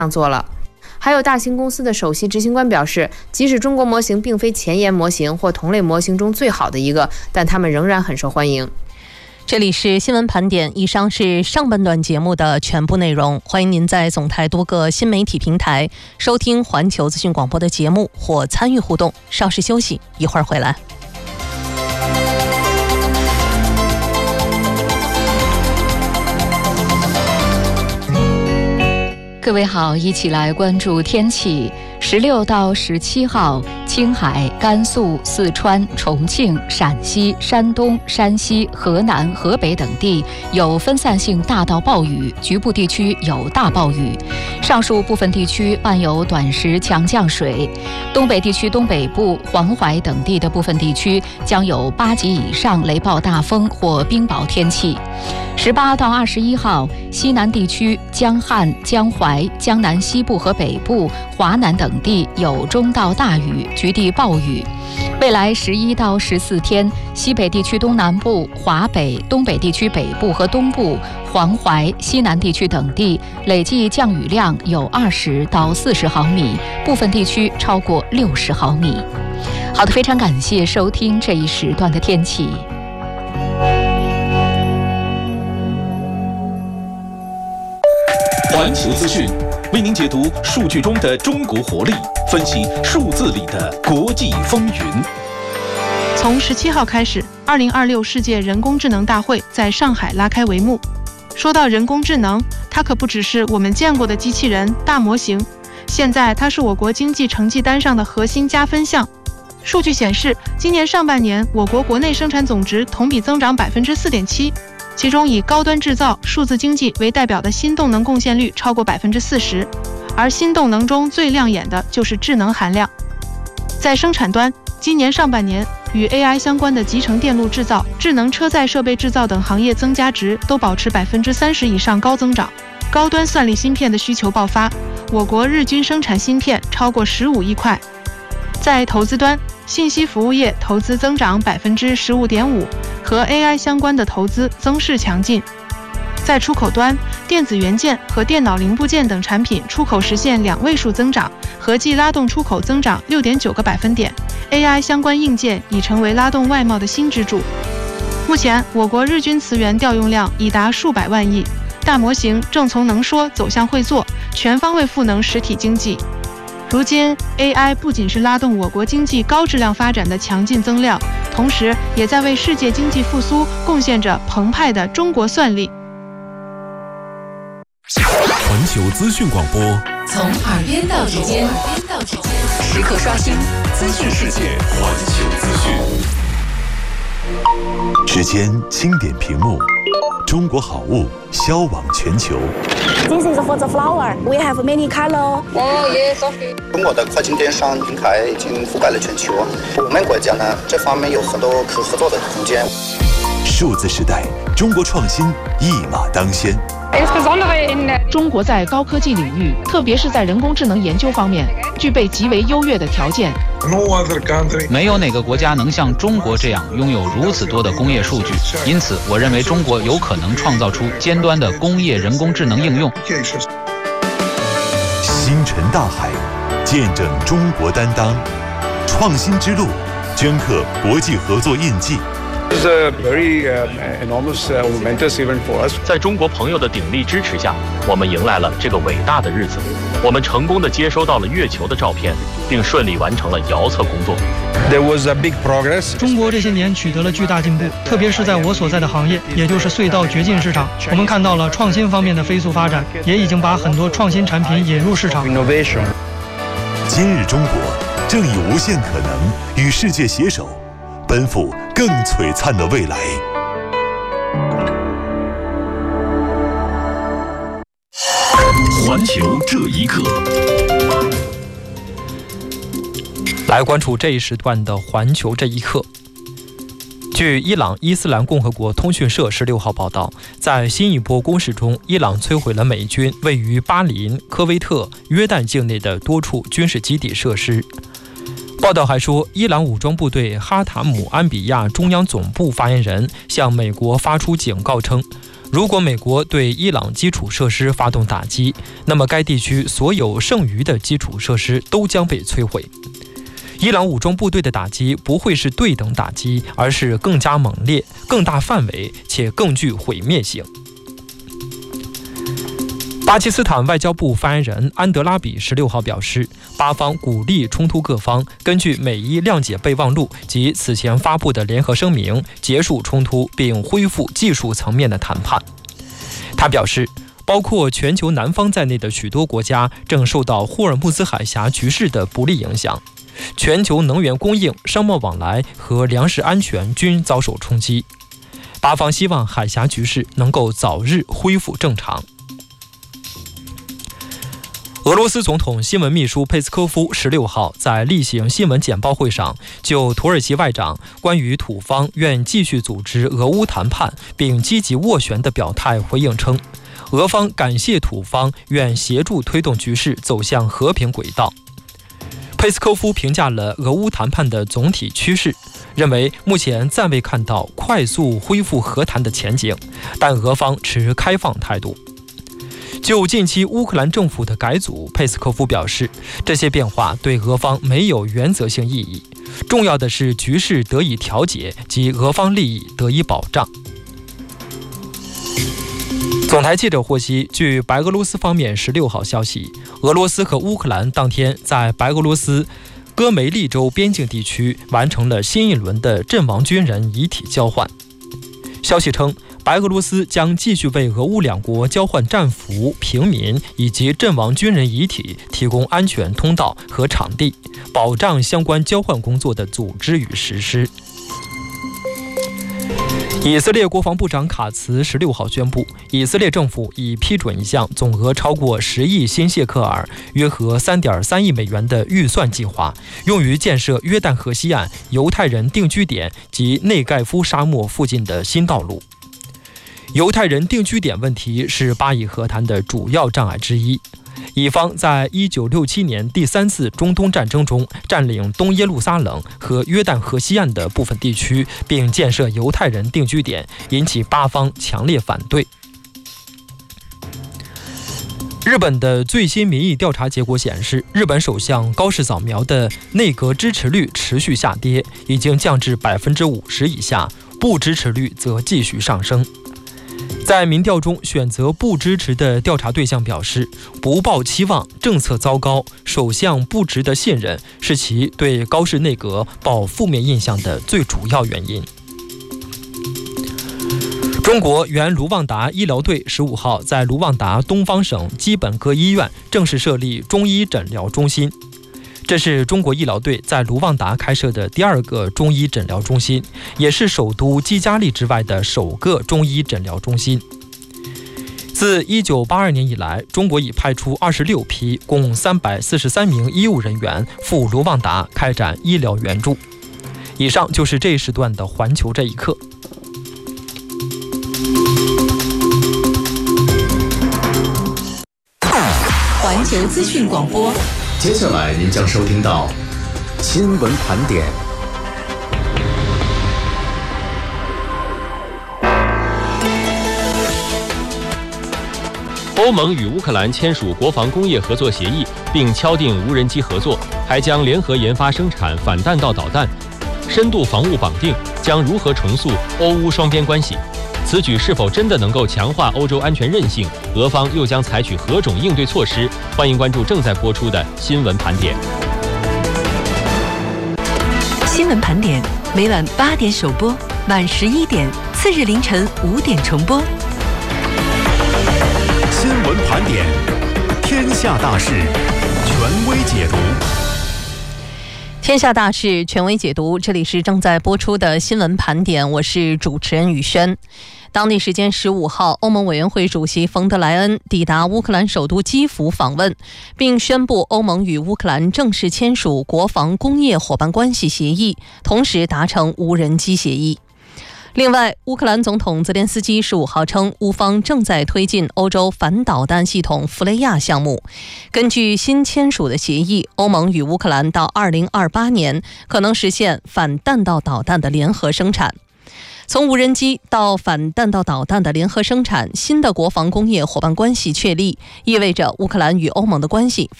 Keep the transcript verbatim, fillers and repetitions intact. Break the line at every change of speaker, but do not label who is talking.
做了。还有大型公司的首席执行官表示，即使中国模型并非前沿模型或同类模型中最好的一个，但它们仍然很受欢迎。
这里是新闻盘点，以上是上半段节目的全部内容。欢迎您在总台多个新媒体平台收听环球资讯广播的节目或参与互动。稍事休息，一会儿回来。
各位好，一起来关注天气。十六到十七号，青海、甘肃、四川、重庆、陕西、山东、山西、河南、河北等地有分散性大到暴雨，局部地区有大暴雨。上述部分地区伴有短时强降水。东北地区东北部、黄淮等地的部分地区将有八级以上雷暴大风或冰雹天气。十八到二十一号，西南地区江汉、江淮、江南西部和北部、华南等地有中到大雨，局地暴雨。未来十一到十四天，西北地区东南部、华北、东北地区北部和东部、黄淮、西南地区等地累计降雨量有二十到四十毫米，部分地区超过六十毫米。好的，非常感谢收听这一时段的天气。
环球资讯为您解读数据中的中国活力，分析数字里的国际风云。
从十七号开始，二零二六世界人工智能大会在上海拉开帷幕。说到人工智能，它可不只是我们见过的机器人、大模型，现在它是我国经济成绩单上的核心加分项。数据显示，今年上半年我国国内生产总值同比增长百分之四点七。其中以高端制造、数字经济为代表的新动能贡献率超过百分之四十，而新动能中最亮眼的就是智能含量。在生产端，今年上半年与 A I 相关的集成电路制造、智能车载设备制造等行业增加值都保持百分之三十以上高增长。高端算力芯片的需求爆发，我国日均生产芯片超过十五亿块。在投资端，信息服务业投资增长百分之十五点五，和 A I 相关的投资增势强劲。在出口端，电子元件和电脑零部件等产品出口实现两位数增长，合计拉动出口增长六点九个百分点。A I 相关硬件已成为拉动外贸的新支柱。目前，我国日均磁源调用量已达数百万亿，大模型正从能说走向会做，全方位赋能实体经济。如今 A I 不仅是拉动我国经济高质量发展的强劲增量，同时也在为世界经济复苏贡献着澎湃的中国算力。
环球资讯广播，
从耳边到指尖，时刻刷新资讯世界。
环球资讯，
时间轻点屏幕，中国好物销往全球。
This is for the flower. We have many color.
Oh yes, okay. 中国的跨境电商平台已经覆盖了全球，我们国家呢这方面有很多可合作的空间。
数字时代，中国创新一马当先。
中国在高科技领域，特别是在人工智能研究方面，具备极为优越的条件。
没有哪个国家能像中国这样拥有如此多的工业数据，因此我认为中国有可能创造出尖端的工业人工智能应用。
星辰大海，见证中国担当，创新之路，镌刻国际合作印记。
在中国朋友的鼎力支持下，我们迎来了这个伟大的日子。我们成功地接收到了月球的照片，并顺利完成了遥测工作。
中国这些年取得了巨大进步，特别是在我所在的行业，也就是隧道掘进市场，我们看到了创新方面的飞速发展，也已经把很多创新产品引入市场。
今日中国正以无限可能与世界携手，奔赴更璀璨的未来。
环球这一刻，
来关注这一时段的环球这一刻。据伊朗伊斯兰共和国通讯社十六号报道，在新一波攻势中，伊朗摧毁了美军位于巴林、科威特、约旦境内的多处军事基地设施。报道还说，伊朗武装部队哈塔姆安比亚中央总部发言人向美国发出警告称， 如果美国对伊朗基础设施发动打击，那么该地区所有剩余的基础设施都将被摧毁。伊朗武装部队的打击不会是对等打击，而是更加猛烈、更大范围且更具毁灭性。巴基斯坦外交部发言人安德拉比十六号表示，巴方鼓励冲突各方根据美伊谅解备忘录及此前发布的联合声明结束冲突并恢复技术层面的谈判。他表示，包括全球南方在内的许多国家正受到霍尔木兹海峡局势的不利影响，全球能源供应、商贸往来和粮食安全均遭受冲击。巴方希望海峡局势能够早日恢复正常。俄罗斯总统新闻秘书佩斯科夫十六号在例行新闻简报会上，就土耳其外长关于土方愿继续组织俄乌谈判并积极斡旋的表态回应称，俄方感谢土方愿协助推动局势走向和平轨道。佩斯科夫评价了俄乌谈判的总体趋势，认为目前暂未看到快速恢复和谈的前景，但俄方持开放态度。就近期乌克兰政府的改组，佩斯科夫表示，这些变化对俄方没有原则性意义，重要的是局势得以调解及俄方利益得以保障。总台记者获悉，据白俄罗斯方面十六号消息，俄罗斯和乌克兰当天在白俄罗斯戈梅利州边境地区完成了新一轮的阵亡军人遗体交换。消息称，白俄罗斯将继续为俄乌两国交换战俘、平民以及阵亡军人遗体提供安全通道和场地，保障相关交换工作的组织与实施。以色列国防部长卡茨十六号宣布，以色列政府已批准一项总额超过十亿新谢克尔（约合三点三亿美元）的预算计划，用于建设约旦河西岸犹太人定居点及内盖夫沙漠附近的新道路。犹太人定居点问题是巴以和谈的主要障碍之一。以方在一九六七年第三次中东战争中占领东耶路撒冷和约旦河西岸的部分地区，并建设犹太人定居点，引起巴方强烈反对。日本的最新民意调查结果显示，日本首相高市早苗的内阁支持率持续下跌，已经降至百分之五十以下，不支持率则继续上升。在民调中，选择不支持的调查对象表示，不抱期望、政策糟糕、首相不值得信任是其对高市内阁抱负面印象的最主要原因。中国原卢旺达医疗队十五号在卢旺达东方省基本科医院正式设立中医诊疗中心。这是中国医疗队在卢旺达开设的第二个中医诊疗中心，也是首都基加利之外的首个中医诊疗中心。自一九八二年以来，中国已派出二十六批共三百四十三名医务人员赴卢旺达开展医疗援助。以上就是这一时段的环球这一刻。
环球资讯广播，
接下来您将收听到新闻盘点。
欧盟与乌克兰签署国防工业合作协议，并敲定无人机合作，还将联合研发生产反弹道导弹。深度防务绑定将如何重塑欧乌双边关系？此举是否真的能够强化欧洲安全韧性？俄方又将采取何种应对措施？欢迎关注正在播出的新闻盘点。
新闻盘点每晚八点首播，晚十一点，次日凌晨五点重播。
新闻盘点，天下大事，权威解读。
天下大事，权威解读。这里是正在播出的新闻盘点，我是主持人宇轩。当地时间十五号，欧盟委员会主席冯德莱恩抵达乌克兰首都基辅访问，并宣布欧盟与乌克兰正式签署国防工业伙伴关系协议，同时达成无人机协议。另外，乌克兰总统泽连斯基十五号称，乌方正在推进欧洲反导弹系统弗雷亚项目。根据新签署的协议，欧盟与乌克兰到二零二八年可能实现反弹道导弹的联合生产。 从无人机到反弹道导弹的联合生产，新的国防工业伙伴关系确立，意味着乌克兰与欧盟的关系